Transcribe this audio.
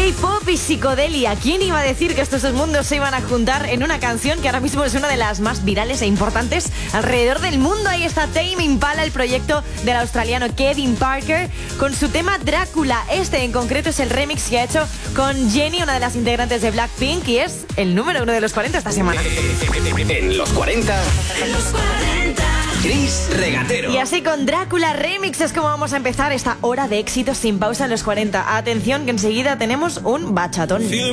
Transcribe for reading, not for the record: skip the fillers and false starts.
K-pop y psicodelia. ¿Quién iba a decir que estos dos mundos se iban a juntar en una canción que ahora mismo es una de las más virales e importantes alrededor del mundo? Ahí está Tame Impala, el proyecto del australiano Kevin Parker, con su tema Drácula. Este en concreto es el remix que ha hecho con Jennie, una de las integrantes de Blackpink, y es el número 1 de los 40 esta semana. En los 40. Chris Regatero. Y así con Drácula Remix es como vamos a empezar esta hora de éxitos sin pausa en los 40. Atención que enseguida tenemos un bachatón.